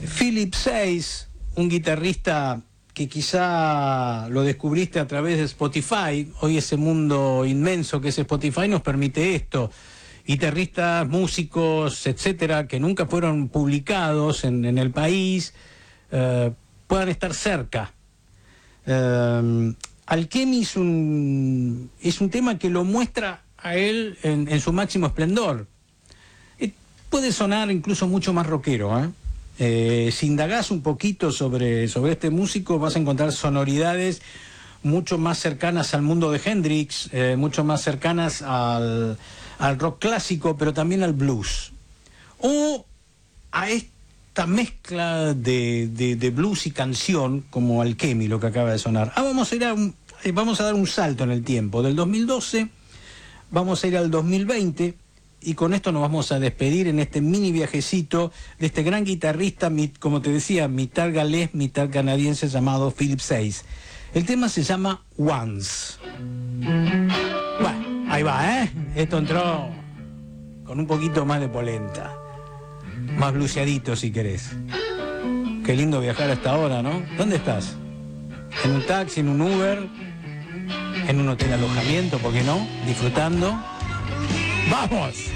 Philip Seyss, un guitarrista que quizá lo descubriste a través de Spotify. Hoy ese mundo inmenso que es Spotify nos permite esto. Guitarristas, músicos, etcétera, que nunca fueron publicados en el país, puedan estar cerca. Alchemy es un tema que lo muestra a él en su máximo esplendor. Puede sonar incluso mucho más rockero, si indagás un poquito sobre este músico, vas a encontrar sonoridades mucho más cercanas al mundo de Hendrix, mucho más cercanas al rock clásico, pero también al blues, o a esta mezcla de blues y canción, como Alchemy, lo que acaba de sonar. Vamos a dar un salto en el tiempo, del 2012 vamos a ir al 2020, y con esto nos vamos a despedir en este mini viajecito de este gran guitarrista, como te decía, mitad galés, mitad canadiense, llamado Philip Seyss. El tema se llama Once. Bueno, ahí va, Esto entró con un poquito más de polenta, más bluseadito si querés. Qué lindo viajar hasta ahora, ¿no? ¿Dónde estás? ¿En un taxi, en un Uber, en un hotel alojamiento, por qué no? Disfrutando. ¡Vamos!